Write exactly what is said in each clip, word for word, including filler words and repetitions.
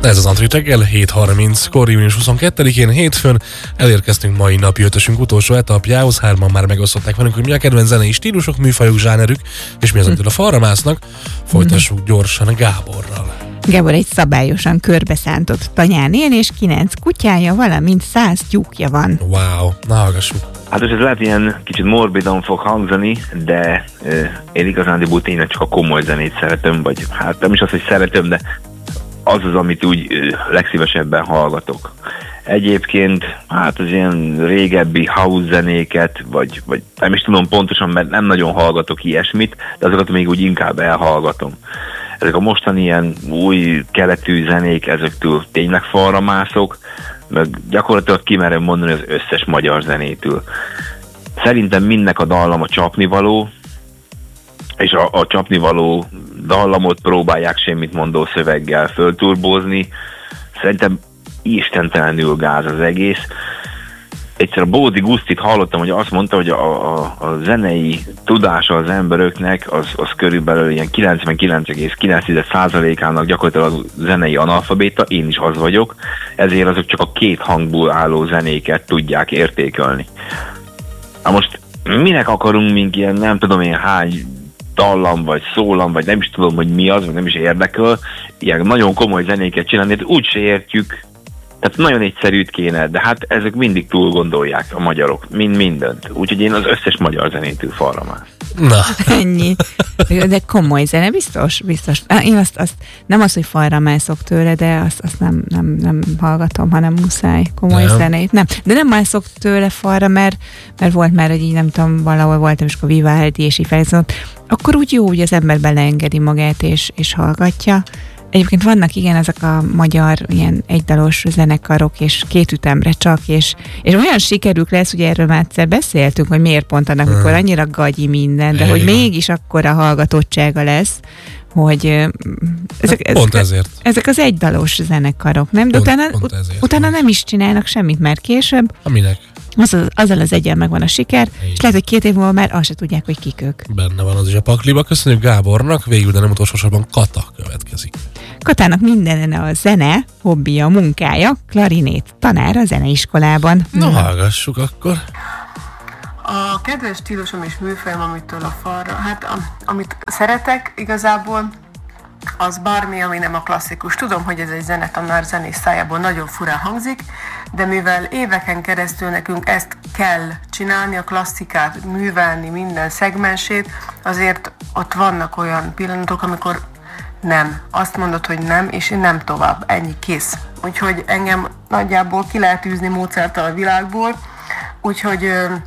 Ez az Antrit reggel, hét harminckor, június huszonkettedikén, hétfőn elérkeztünk mai napi ötösünk utolsó etapjához. Hárman már megosztották velünk, hogy mi a kedvenc zenei stílusok, műfajok, zsánerük, és mi az, amitől a falra másznak. Folytassuk gyorsan Gáborral. Gábor egy szabályosan körbeszántott tanyán él, és kilenc kutyája, valamint száz tyúkja van. Wow, na hallgassuk. Hát ez lehet ilyen kicsit morbidan fog hangzani, de euh, én igazándiból tényleg csak a komoly zenét szeretem, vagy hát nem is az, hogy szeretem, de az az, amit úgy euh, legszívesebben hallgatok. Egyébként hát az ilyen régebbi house zenéket, vagy, vagy nem is tudom pontosan, mert nem nagyon hallgatok ilyesmit, de azokat még úgy inkább elhallgatom. Ezek a mostani ilyen új keletű zenék, ezektől tényleg falra mászok, meg gyakorlatilag kimerem mondani az összes magyar zenétől. Szerintem mindnek a dallama csapnivaló, és a, a csapnivaló dallamot próbálják semmit mondó szöveggel fölturbózni. Szerintem istentelenül gáz az egész. Egyszer a Bódi Gusztit hallottam, hogy azt mondta, hogy a, a, a zenei tudása az emberöknek az, az körülbelül ilyen kilencvenkilenc egész kilenc százalékának gyakorlatilag a zenei analfabéta, én is az vagyok, ezért azok csak a két hangból álló zenéket tudják értékelni. Na most minek akarunk mink ilyen nem tudom én hány dallam, vagy szólam, vagy nem is tudom, hogy mi az, vagy nem is érdekel, ilyen nagyon komoly zenéket csinálni, de úgyse értjük. Tehát nagyon egyszerűt kéne, de hát ezek mindig túl gondolják a magyarok, mind mindent. Úgyhogy én az összes magyar zenétől falra már. Na. Ennyi. De komoly zene, biztos, biztos. Én azt, azt nem az, hogy falra mászok tőle, de azt, azt nem, nem, nem hallgatom, hanem muszáj komoly nem. zenét. Nem. De nem mászok tőle falra, mert, mert volt már, hogy így nem tudom, valahol voltam, és akkor Vivaldi, és így felszólt. Akkor úgy jó, hogy az ember beleengedi magát, és, és hallgatja. Egyébként vannak igen ezek a magyar ilyen egydalos zenekarok, és két ütemre csak, és, és olyan sikerük lesz, ugye erről már egyszer beszéltünk, hogy miért pont annak, hmm. amikor annyira gagyi minden, de hogy mégis akkora hallgatottsága lesz, hogy ezek, hát pont ezek, ezért. ezek az egydalos zenekarok, nem? De pont, utána, pont ezért, utána nem is csinálnak semmit, mert később aminek? Az, azzal az egyen megvan a siker, és lehet, hogy két év múlva már azt se tudják, hogy kik ők. Benne van az is a pakliba. Köszönjük Gábornak, végül, de nem utolsó sorban Kata következik. Katának minden a zene, hobbija, munkája, klarinét tanár a zeneiskolában. Na, hallgassuk akkor. A kedves stílusom és műfajom, amitől a falra, hát am, amit szeretek igazából, az bármi, ami nem a klasszikus. Tudom, hogy ez egy zenetanár zenész szájából nagyon furán hangzik, de mivel éveken keresztül nekünk ezt kell csinálni, a klasszikát művelni minden szegmensét, azért ott vannak olyan pillanatok, amikor nem. Azt mondod, hogy nem, és én nem tovább. Ennyi, kész. Úgyhogy engem nagyjából ki lehet űzni Mozarttal a világból, úgyhogy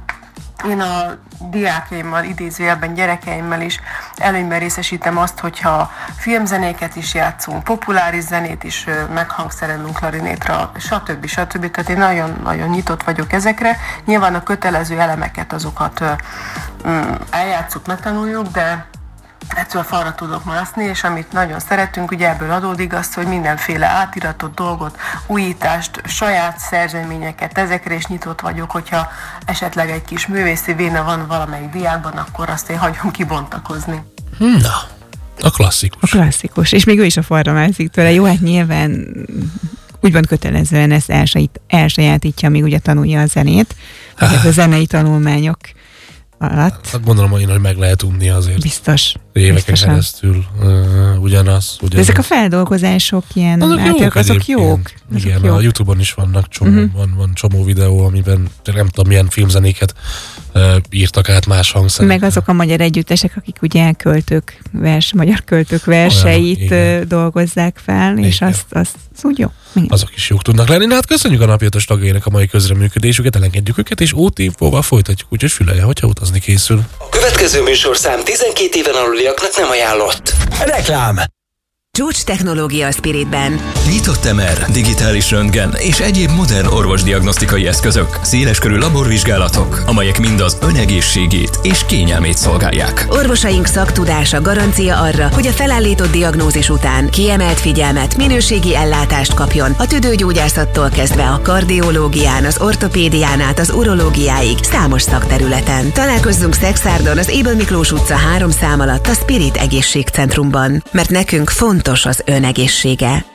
én a diákjaimmal, idézőjelben gyerekeimmel is előnyben részesítem azt, hogyha filmzenéket is játszunk, populáris zenét is meghangszerelünk klarinétra, stb. stb. Tehát én nagyon-nagyon nyitott vagyok ezekre. Nyilván a kötelező elemeket, azokat eljátszuk, megtanuljuk, de ettől falra tudok mászni, és amit nagyon szeretünk, ugye ebből adódik az, hogy mindenféle átiratott dolgot, újítást, saját szerzeményeket, ezekre is nyitott vagyok, hogyha esetleg egy kis művészi véna van valamelyik diákban, akkor azt én hagyom kibontakozni. Na, a klasszikus. A klasszikus, és még ő is a falra mászik tőle. Jó, hát nyilván úgy van kötelezően ezt elsaját, elsajátítja, amíg ugye tanulja a zenét, vagy a zenei tanulmányok alatt. Hát gondolom, hogy én, hogy meg lehet unni azért. Biztos. Éveken keresztül uh, ugyanaz, ugyanaz. Ezek a feldolgozások ilyen azok átjárok, jók, azok jók. Igen, azok jók. A YouTube-on is vannak csomó, uh-huh. van, van csomó videó, amiben nem tudom milyen filmzenéket uh, írtak át más hangszerekkel. Meg azok a magyar együttesek, akik ugye költők, vers, magyar költők verseit olyan, dolgozzák fel, és azt, azt, az úgy jó. Igen. Azok is jók tudnak lenni. Na hát köszönjük a napi ötös tagjainak a mai közreműködésüket, elengedjük őket, és ó té-infóval folytatjuk, úgyhogy fülelje, hogyha utazni készül. A következő műsorszám tizenkét éven aluliaknak nem ajánlott. Reklám! Csúcs technológia a Spiritben. Nyitott em er, digitális röntgen és egyéb modern orvosdiagnosztikai eszközök, széleskörű laborvizsgálatok, amelyek mind az önegészségét és kényelmét szolgálják. Orvosaink szaktudása garancia arra, hogy a felállított diagnózis után kiemelt figyelmet, minőségi ellátást kapjon a tüdőgyógyászattól kezdve a kardiológián, az ortopédián át az urológiáig számos szakterületen. Találkozzunk Szexárdon az Ébel Miklós utca három szám alatt a Spirit Egészségcentrumban, mert nekünk fontos az ön egészsége.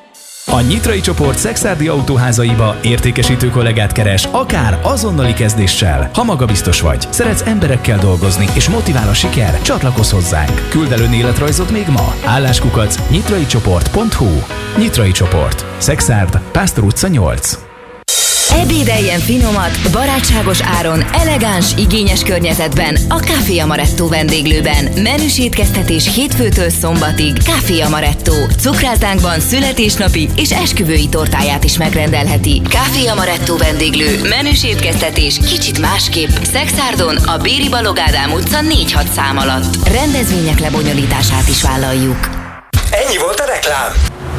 A Nyitrai csoport szekszárdi autóházaiba értékesítő kollégát keres, akár azonnali kezdéssel. Ha magabiztos vagy, szeretsz emberekkel dolgozni és motivál a siker, csatlakozz hozzánk. Küld el önéletrajzot még ma. Álláskukac nyitraicsoport pont hu. Nyitrai csoport. Szekszárd, Pásztor utca nyolc. Ebédeljen finomat, barátságos áron, elegáns, igényes környezetben a Café Amaretto vendéglőben. Menüs étkeztetés hétfőtől szombatig. Café Amaretto. Cukrászdánkban születésnapi és esküvői tortáját is megrendelheti. Café Amaretto vendéglő. Menüs étkeztetés kicsit másképp. Szekszárdon a Béri Balogh Ádám utca négy hat szám alatt. Rendezvények lebonyolítását is vállaljuk. Ennyi volt a reklám.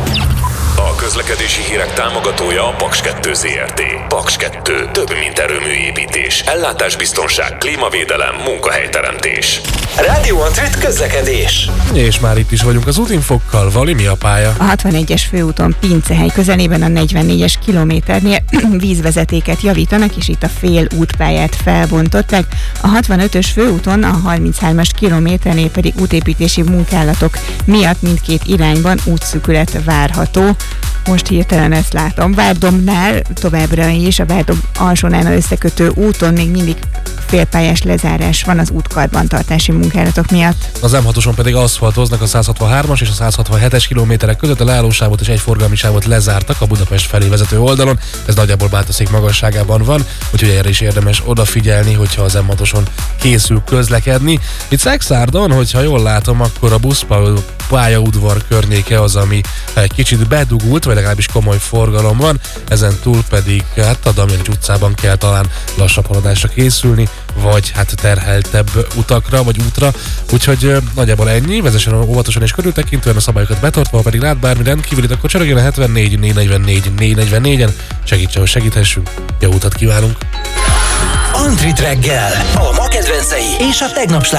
A közlekedési hírek támogatója a Paks kettő Zrt. Paks kettő. Több, mint erőműépítés. Ellátásbiztonság, klímavédelem, munkahelyteremtés. Rádió Antrit közlekedés. És már itt is vagyunk az útinfokkal. Vali, mi a pálya? A hatvanegyes főúton Pincehely közelében a negyvennégyes kilométernél vízvezetéket javítanak, és itt a fél útpályát felbontották. A hatvanötös főúton a harminchármas kilométernél pedig útépítési munkálatok miatt mindkét irányban útszűkület várható. Most hirtelen ezt látom. Várdomnál továbbra is, a Várdom alsónál összekötő úton még mindig félpályás lezárás van az útkarbantartási munkálatok miatt. Az em hatoson pedig aszfaltoznak a száz hatvanhármas és a száz hatvanhetes kilométerek között, a leállósávot és egy forgalmi sávot lezártak a Budapest felé vezető oldalon. Ez nagyjából Bátaszék magasságában van, úgyhogy erre is érdemes odafigyelni, hogyha az em hatoson készül közlekedni. Itt Szekszárdon, hogyha jól látom, akkor a buszpályaudvar környéke az, ami egy kicsit bedugult, vagy legalábbis komoly forgalom van, ezen túl pedig hát a Damjanics utcában kell talán lassabb haladásra készülni, vagy hát terheltebb utakra, vagy útra, úgyhogy nagyjából ennyi, vezessen óvatosan és körültekintően, a szabályokat betartva, ha pedig lát bármi rendkívülit, akkor csörögjön a hetvennégy négy negyvennégy négy negyvennégyen, segítsen, hogy segíthessünk, jó utat kívánunk! Antrit reggel, a ma kedvencei és a tegnap